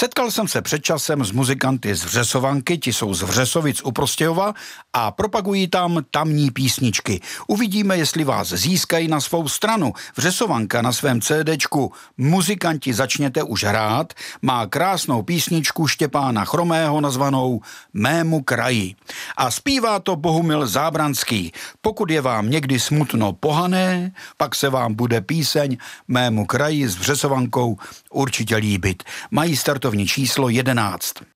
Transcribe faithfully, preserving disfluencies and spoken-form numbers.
Setkal jsem se před časem s muzikanty z Vřesovanky, ti jsou z Vřesovic u Prostějova a propagují tam tamní písničky. Uvidíme, jestli vás získají na svou stranu. Vřesovanka na svém CDčku Muzikanti začněte už hrát má krásnou písničku Štěpána Chromého nazvanou Mému kraji. A zpívá to Bohumil Zábranský. Pokud je vám někdy smutno pohané, pak se vám bude píseň Mému kraji s Vřesovankou určitě líbit. Mají startovní číslo jedenáct.